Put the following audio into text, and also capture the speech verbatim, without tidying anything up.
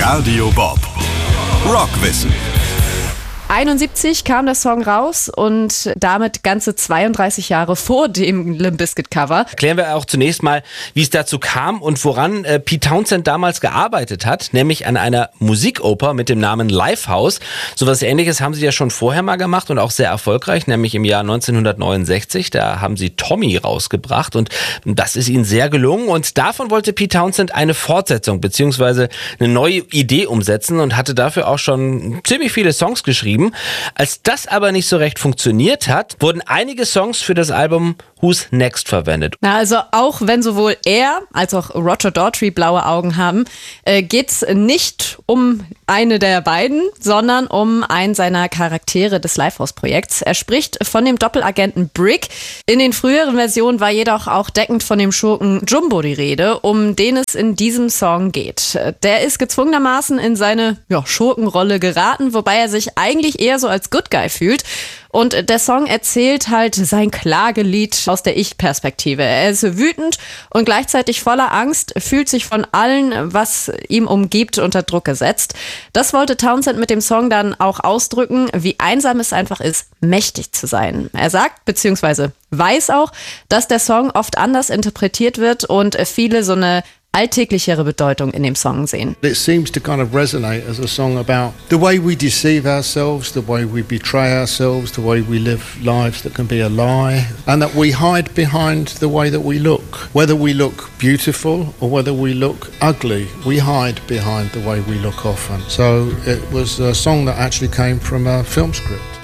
Radio Bob. Rockwissen. einundsiebzig kam der Song raus und damit ganze zweiunddreißig Jahre vor dem Limp Bizkit Cover. Erklären wir auch zunächst mal, wie es dazu kam und woran äh, Pete Townshend damals gearbeitet hat, nämlich an einer Musikoper mit dem Namen Lifehouse. Sowas Ähnliches haben sie ja schon vorher mal gemacht und auch sehr erfolgreich, nämlich im Jahr neunzehnhundertneunundsechzig. Da haben sie Tommy rausgebracht und das ist ihnen sehr gelungen und davon wollte Pete Townshend eine Fortsetzung bzw. eine neue Idee umsetzen und hatte dafür auch schon ziemlich viele Songs geschrieben. Als das aber nicht so recht funktioniert hat, wurden einige Songs für das Album Who's Next verwendet. Na, also auch wenn sowohl er als auch Roger Daltrey blaue Augen haben, äh, geht's nicht um eine der beiden, sondern um einen seiner Charaktere des Lifehouse-Projekts. Er spricht von dem Doppelagenten Brick. In den früheren Versionen war jedoch auch deckend von dem Schurken Jumbo die Rede, um den es in diesem Song geht. Der ist gezwungenermaßen in seine ja, Schurkenrolle geraten, wobei er sich eigentlich eher so als Good Guy fühlt. Und der Song erzählt halt sein Klagelied aus der Ich-Perspektive. Er ist wütend und gleichzeitig voller Angst, fühlt sich von allen, was ihm umgibt, unter Druck gesetzt. Das wollte Townshend mit dem Song dann auch ausdrücken, wie einsam es einfach ist, mächtig zu sein. Er sagt, beziehungsweise weiß auch, dass der Song oft anders interpretiert wird und viele so eine alltäglichere Bedeutung in dem Song sehen. It seems to kind of resonate as a song about the way we deceive ourselves, the way we betray ourselves, the way we live lives that can be a lie, and that we hide behind the way that we look. Whether we look beautiful or whether we look ugly, we hide behind the way we look often. So it was a song that actually came from a film script.